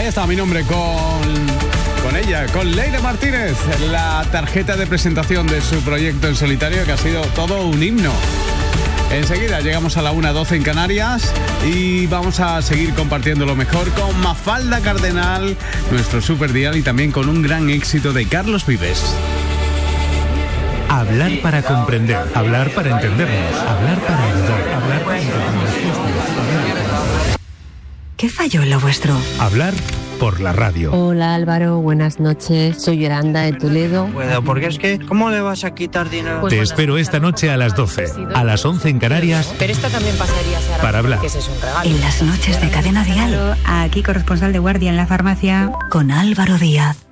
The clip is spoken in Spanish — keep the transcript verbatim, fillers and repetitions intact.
Ahí está mi nombre con, con ella, con Leire Martínez, la tarjeta de presentación de su proyecto en solitario, que ha sido todo un himno. Enseguida llegamos a la una doce en Canarias y vamos a seguir compartiendo lo mejor con Mafalda Cardenal, nuestro super dial, y también con un gran éxito de Carlos Vives. Hablar para comprender, hablar para entendernos, hablar para ayudar, hablar para entendernos. ¿Qué falló en lo vuestro? Hablar por la radio. Hola Álvaro, buenas noches. Soy Yolanda de Toledo. Puedo, porque es que, ¿cómo le vas a quitar dinero? Te espero esta noche a las doce, a las once en Canarias. Pero esta también pasaría, Sara, para hablar. Que ese es un regalo. En las noches de Cadena Dial. Aquí corresponsal de guardia en la farmacia con Álvaro Díaz.